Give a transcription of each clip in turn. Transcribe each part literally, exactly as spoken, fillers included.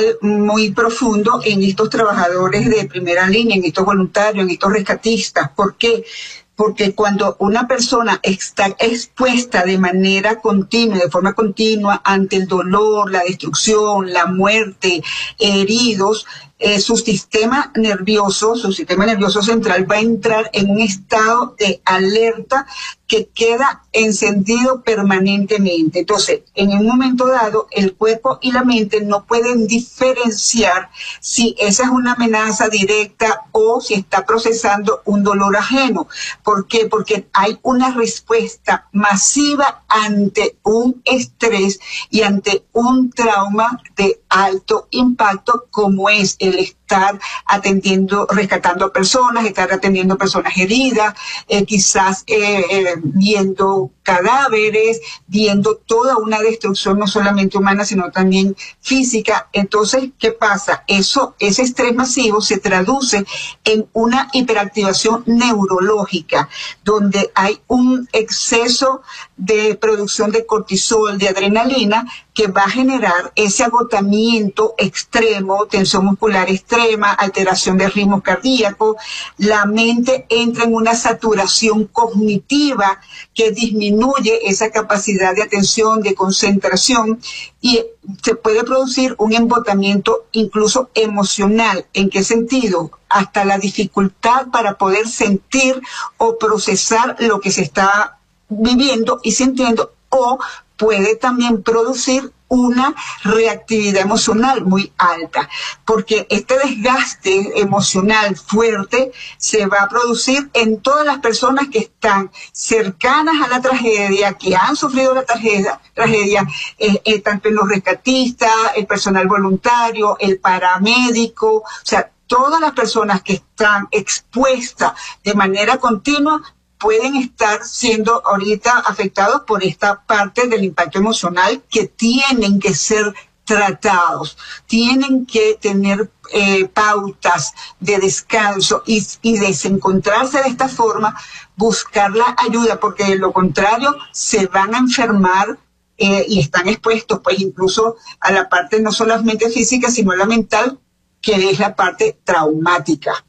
muy profundo en estos trabajadores de primera línea, en estos voluntarios, en estos rescatistas. ¿Por qué? Porque cuando una persona está expuesta de manera continua, de forma continua, ante el dolor, la destrucción, la muerte, heridos, eh, su sistema nervioso, su sistema nervioso central va a entrar en un estado de alerta que queda encendido permanentemente. Entonces, en un momento dado, el cuerpo y la mente no pueden diferenciar si esa es una amenaza directa o si está procesando un dolor ajeno. ¿Por qué? Porque hay una respuesta masiva ante un estrés y ante un trauma de alto impacto como es el estar atendiendo, rescatando a personas, estar atendiendo a personas heridas, eh, quizás eh, eh, viendo cadáveres, viendo toda una destrucción no solamente humana, sino también física. Entonces, ¿qué pasa? Eso, ese estrés masivo se traduce en una hiperactivación neurológica, donde hay un exceso de producción de cortisol, de adrenalina, que va a generar ese agotamiento extremo, tensión muscular extrema, alteración del ritmo cardíaco. La mente entra en una saturación cognitiva que disminuye esa capacidad de atención, de concentración, y se puede producir un embotamiento incluso emocional. ¿En qué sentido? Hasta la dificultad para poder sentir o procesar lo que se está viviendo y sintiendo, o puede también producir una reactividad emocional muy alta, porque este desgaste emocional fuerte se va a producir en todas las personas que están cercanas a la tragedia, que han sufrido la tragedia, tragedia eh, eh, tanto en los rescatistas, el personal voluntario, el paramédico, o sea, todas las personas que están expuestas de manera continua pueden estar siendo ahorita afectados por esta parte del impacto emocional, que tienen que ser tratados, tienen que tener eh, pautas de descanso y, y desencontrarse de esta forma, buscar la ayuda, porque de lo contrario se van a enfermar eh, y están expuestos pues incluso a la parte no solamente física, sino la mental, que es la parte traumática.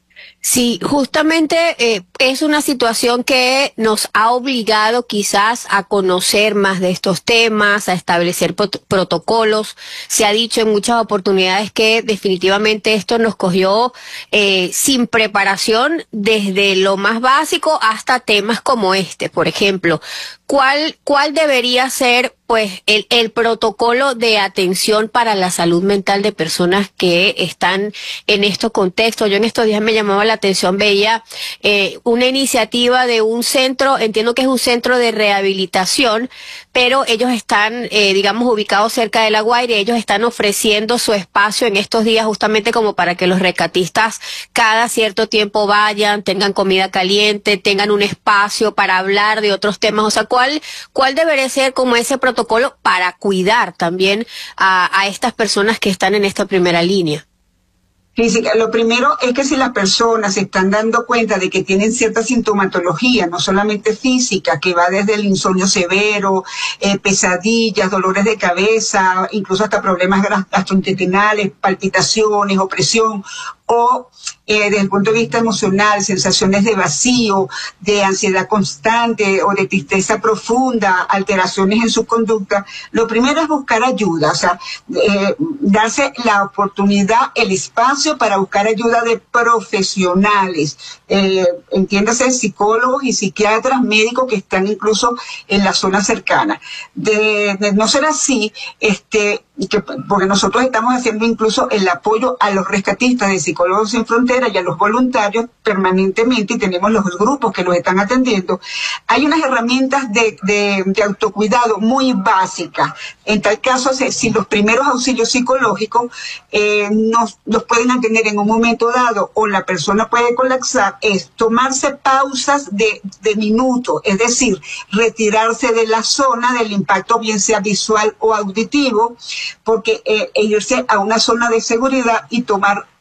Sí, justamente eh, es una situación que nos ha obligado quizás a conocer más de estos temas, a establecer prot- protocolos. Se ha dicho en muchas oportunidades que definitivamente esto nos cogió eh, sin preparación desde lo más básico hasta temas como este, por ejemplo. ¿Cuál, cuál debería ser pues el, el protocolo de atención para la salud mental de personas que están en estos contextos? Yo en estos días me llamaba la atención, veía eh, una iniciativa de un centro, entiendo que es un centro de rehabilitación, pero ellos están, eh, digamos, ubicados cerca de La Guaira, y ellos están ofreciendo su espacio en estos días justamente como para que los rescatistas cada cierto tiempo vayan, tengan comida caliente, tengan un espacio para hablar de otros temas. O sea, ¿cuál, cuál debería ser como ese protocolo para cuidar también a, a estas personas que están en esta primera línea? Física. Lo primero es que si las personas se están dando cuenta de que tienen cierta sintomatología, no solamente física, que va desde el insomnio severo, eh, pesadillas, dolores de cabeza, incluso hasta problemas gastrointestinales, palpitaciones, opresión, o eh, desde el punto de vista emocional, sensaciones de vacío, de ansiedad constante o de tristeza profunda, alteraciones en su conducta, lo primero es buscar ayuda, o sea, eh, darse la oportunidad, el espacio para buscar ayuda de profesionales, eh, entiéndase, psicólogos y psiquiatras, médicos que están incluso en la zona cercana. De, de no ser así, este, que, porque nosotros estamos haciendo incluso el apoyo a los rescatistas de Psicólogos Sin Fronteras y a los voluntarios permanentemente, y tenemos los grupos que los están atendiendo. Hay unas herramientas de, de, de autocuidado muy básicas. En tal caso, si los primeros auxilios psicológicos eh, nos, los pueden atender en un momento dado o la persona puede colapsar, es tomarse pausas de, de minutos, es decir, retirarse de la zona del impacto, bien sea visual o auditivo, porque eh, e irse a una zona de seguridad y tomar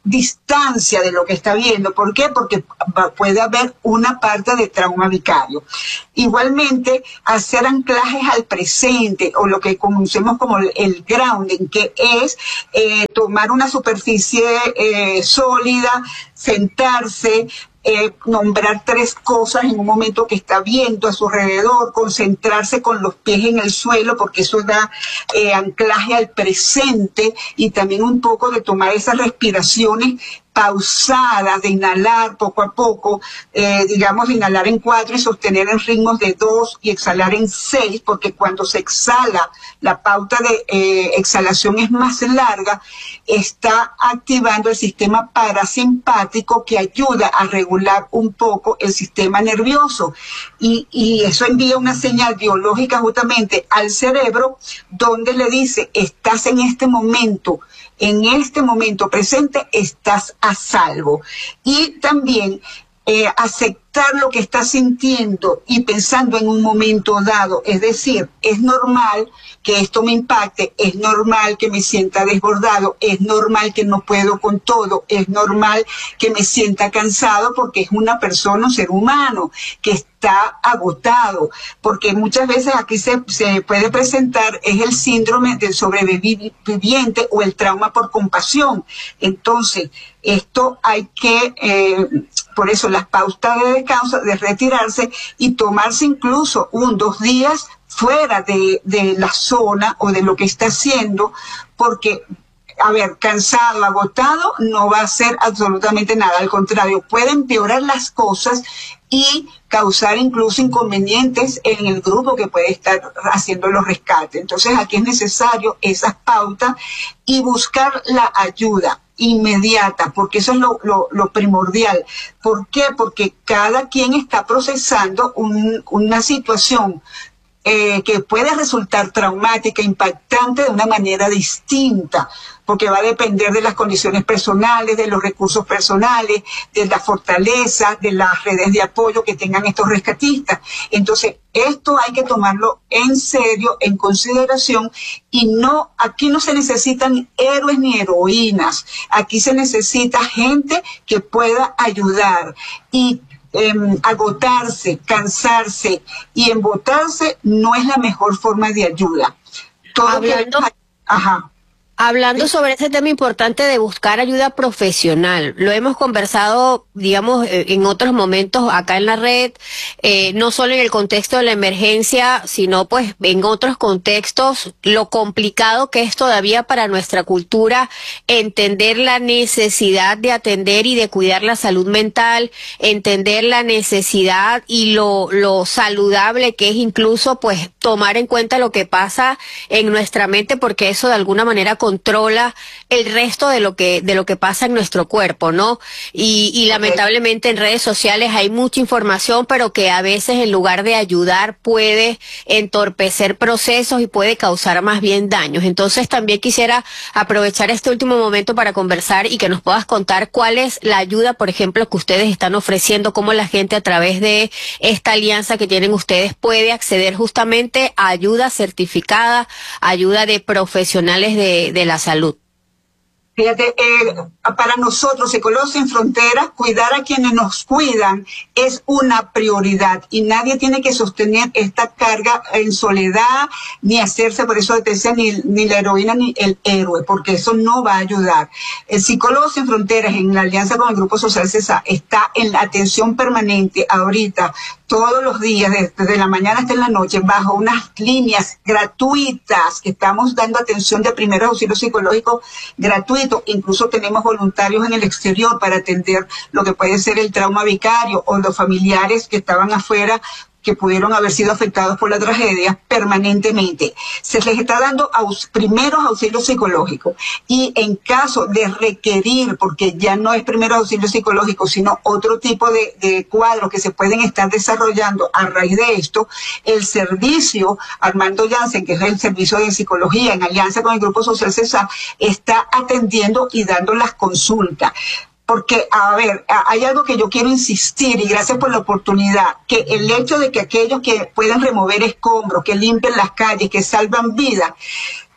distancia de lo que está viendo. ¿Por qué? Porque puede haber una parte de trauma vicario. Igualmente, hacer anclajes al presente, o lo que conocemos como el grounding, que es eh, tomar una superficie eh, sólida, sentarse, Eh, nombrar tres cosas en un momento que está viendo a su alrededor, concentrarse con los pies en el suelo, porque eso da eh, anclaje al presente, y también un poco de tomar esas respiraciones pausadas, de inhalar poco a poco, eh, digamos, de inhalar en cuatro y sostener en ritmos de dos y exhalar en seis, porque cuando se exhala, la pauta de eh, exhalación es más larga, está activando el sistema parasimpático, que ayuda a regular un poco el sistema nervioso, y, y eso envía una señal biológica justamente al cerebro, donde le dice: estás en este momento, en este momento presente estás a salvo. Y también eh, aceptar lo que estás sintiendo y pensando en un momento dado. Es decir, es normal que esto me impacte, es normal que me sienta desbordado, es normal que no puedo con todo, es normal que me sienta cansado, porque es una persona, un ser humano, que está agotado, porque muchas veces aquí se, se puede presentar es el síndrome del sobreviviente o el trauma por compasión. Entonces, esto hay que, eh, por eso las pautas de descanso, de retirarse y tomarse incluso un, dos días fuera de, de la zona o de lo que está haciendo, porque, a ver, cansado, agotado, no va a hacer absolutamente nada. Al contrario, puede empeorar las cosas y causar incluso inconvenientes en el grupo que puede estar haciendo los rescates. Entonces, aquí es necesario esas pautas y buscar la ayuda inmediata, porque eso es lo, lo, lo primordial. ¿Por qué? Porque cada quien está procesando un, una situación Eh, que puede resultar traumática, impactante de una manera distinta, porque va a depender de las condiciones personales, de los recursos personales, de la fortaleza, de las redes de apoyo que tengan estos rescatistas. Entonces, esto hay que tomarlo en serio, en consideración, y no, aquí no se necesitan héroes ni heroínas, aquí se necesita gente que pueda ayudar. Y Eh, agotarse, cansarse y embotarse no es la mejor forma de ayuda. Todo Hablando, que... Ajá. Hablando sobre ese tema importante de buscar ayuda profesional, lo hemos conversado, digamos, en otros momentos acá en la red, eh, no solo en el contexto de la emergencia, sino pues en otros contextos, lo complicado que es todavía para nuestra cultura entender la necesidad de atender y de cuidar la salud mental, entender la necesidad y lo, lo saludable que es incluso pues tomar en cuenta lo que pasa en nuestra mente, porque eso de alguna manera controla el resto de lo que de lo que pasa en nuestro cuerpo, ¿no? Y, y lamentablemente en redes sociales hay mucha información, pero que a veces en lugar de ayudar puede entorpecer procesos y puede causar más bien daños. Entonces también quisiera aprovechar este último momento para conversar y que nos puedas contar cuál es la ayuda, por ejemplo, que ustedes están ofreciendo, cómo la gente a través de esta alianza que tienen ustedes puede acceder justamente a ayuda certificada, ayuda de profesionales de de la salud. Fíjate, eh, para nosotros, Psicólogos Sin Fronteras, cuidar a quienes nos cuidan es una prioridad, y nadie tiene que sostener esta carga en soledad, ni hacerse, por eso te decía, ni, ni la heroína ni el héroe, porque eso no va a ayudar. El Psicólogos Sin Fronteras, en la alianza con el Grupo Social CESA, está en la atención permanente ahorita, todos los días, desde la mañana hasta en la noche, bajo unas líneas gratuitas, que estamos dando atención de primeros auxilios psicológicos gratuitos. Incluso tenemos voluntarios en el exterior para atender lo que puede ser el trauma vicario o los familiares que estaban afuera, que pudieron haber sido afectados por la tragedia, permanentemente. Se les está dando aus, primeros auxilios psicológicos, y en caso de requerir, porque ya no es primeros auxilios psicológicos, sino otro tipo de, de cuadros que se pueden estar desarrollando a raíz de esto, el servicio Armando Janssen, que es el servicio de psicología en alianza con el Grupo Social CESA, está atendiendo y dando las consultas. Porque, a ver, hay algo que yo quiero insistir, y gracias por la oportunidad, que el hecho de que aquellos que pueden remover escombros, que limpian las calles, que salvan vidas,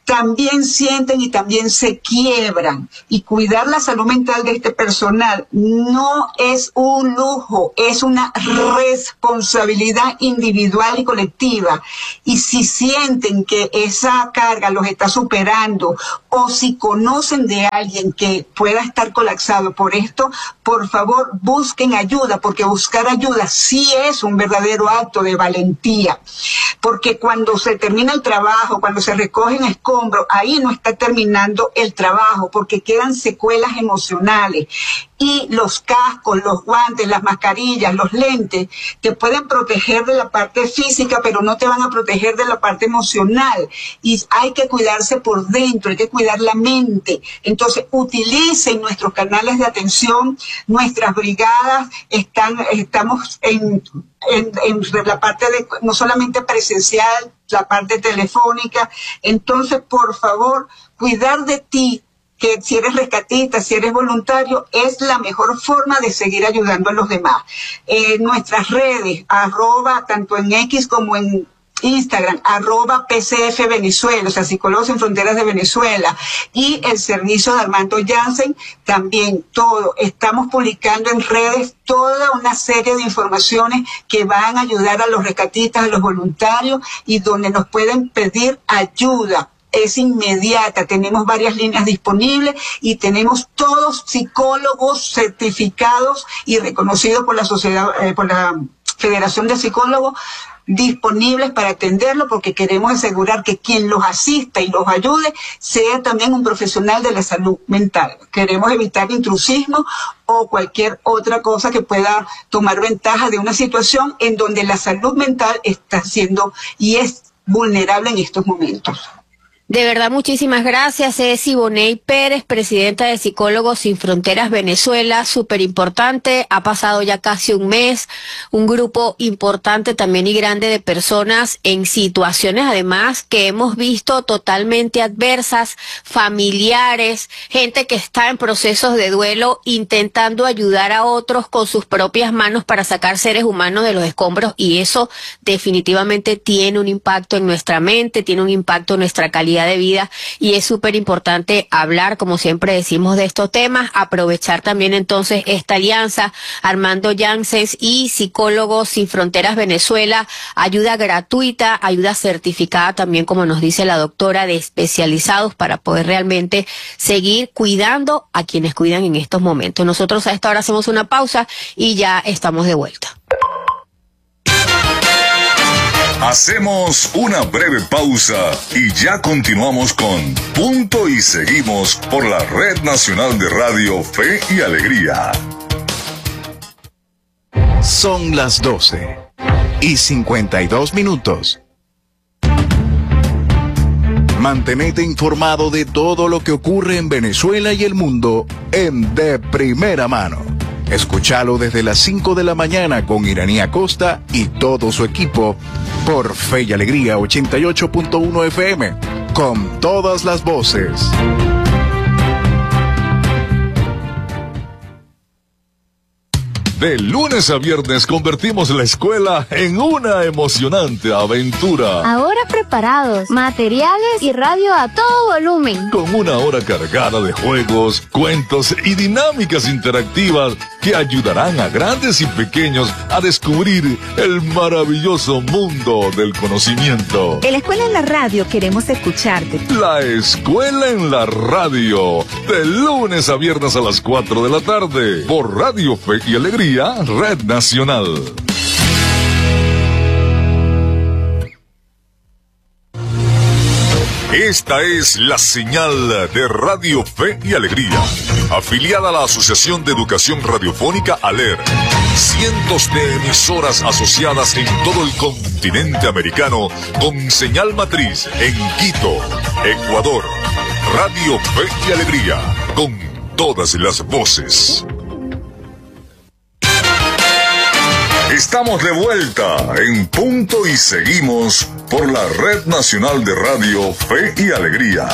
también sienten y también se quiebran. Y cuidar la salud mental de este personal no es un lujo, es una responsabilidad individual y colectiva. Y si sienten que esa carga los está superando, o si conocen de alguien que pueda estar colapsado por esto, por favor busquen ayuda, porque buscar ayuda sí es un verdadero acto de valentía. Porque cuando se termina el trabajo, cuando se recogen escombros, ahí no está terminando el trabajo, porque quedan secuelas emocionales. Y los cascos, los guantes, las mascarillas, los lentes, te pueden proteger de la parte física, pero no te van a proteger de la parte emocional. Y hay que cuidarse por dentro, hay que cuidar la mente. Entonces, utilicen nuestros canales de atención, nuestras brigadas, están, estamos en, en, en la parte de, no solamente presencial, la parte telefónica. Entonces, por favor, cuidar de ti, que si eres rescatista, si eres voluntario, es la mejor forma de seguir ayudando a los demás. Eh, nuestras redes, arroba, tanto en X como en Instagram, arroba P C F Venezuela, o sea, Psicólogos Sin Fronteras de Venezuela, y el servicio de Armando Janssen, también todo. Estamos publicando en redes toda una serie de informaciones que van a ayudar a los rescatistas, a los voluntarios, y donde nos pueden pedir ayuda. Es inmediata, tenemos varias líneas disponibles y tenemos todos psicólogos certificados y reconocidos por la sociedad, eh, por la Federación de Psicólogos, disponibles para atenderlo, porque queremos asegurar que quien los asista y los ayude sea también un profesional de la salud mental. Queremos evitar intrusismo o cualquier otra cosa que pueda tomar ventaja de una situación en donde la salud mental está siendo y es vulnerable en estos momentos. De verdad, muchísimas gracias. Es Ivoney Pérez, presidenta de Psicólogos Sin Fronteras Venezuela, súper importante. Ha pasado ya casi un mes, un grupo importante también y grande de personas en situaciones además que hemos visto totalmente adversas, familiares, gente que está en procesos de duelo intentando ayudar a otros con sus propias manos para sacar seres humanos de los escombros, y eso definitivamente tiene un impacto en nuestra mente, tiene un impacto en nuestra calidad de vida, y es súper importante hablar, como siempre decimos, de estos temas, aprovechar también entonces esta alianza, Armando Janssen y Psicólogos Sin Fronteras Venezuela, ayuda gratuita, ayuda certificada también, como nos dice la doctora, de especializados para poder realmente seguir cuidando a quienes cuidan en estos momentos. Nosotros a esta hora hacemos una pausa y ya estamos de vuelta. Hacemos una breve pausa y ya continuamos con Punto y Seguimos por la Red Nacional de Radio Fe y Alegría. Son las doce y cincuenta y dos minutos. Mantenete informado de todo lo que ocurre en Venezuela y el mundo en De Primera Mano. Escúchalo desde las cinco de la mañana con Iranía Costa y todo su equipo por Fe y Alegría ochenta y ocho punto uno F M, con todas las voces. De lunes a viernes convertimos la escuela en una emocionante aventura. Ahora preparados, materiales y radio a todo volumen. Con una hora cargada de juegos, cuentos y dinámicas interactivas que ayudarán a grandes y pequeños a descubrir el maravilloso mundo del conocimiento. En la Escuela en la Radio queremos escucharte. La Escuela en la Radio, de lunes a viernes a las cuatro de la tarde, por Radio Fe y Alegría, Red Nacional. Esta es la señal de Radio Fe y Alegría, afiliada a la Asociación de Educación Radiofónica ALER. Cientos de emisoras asociadas en todo el continente americano con señal matriz en Quito, Ecuador. Radio Fe y Alegría, con todas las voces. Estamos de vuelta en Punto y Seguimos por la Red Nacional de Radio Fe y Alegría.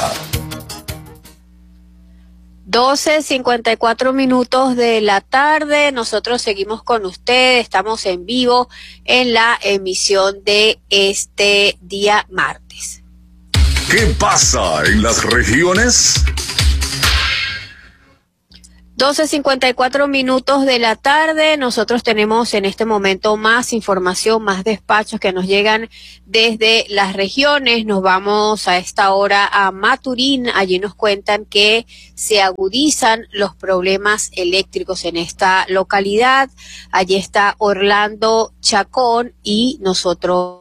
doce cincuenta y cuatro minutos de la tarde, nosotros seguimos con ustedes, estamos en vivo en la emisión de este día martes. ¿Qué pasa en las regiones? doce cincuenta y cuatro minutos de la tarde. Nosotros tenemos en este momento más información, más despachos que nos llegan desde las regiones. Nos vamos a esta hora a Maturín. Allí nos cuentan que se agudizan los problemas eléctricos en esta localidad. Allí está Orlando Chacón y nosotros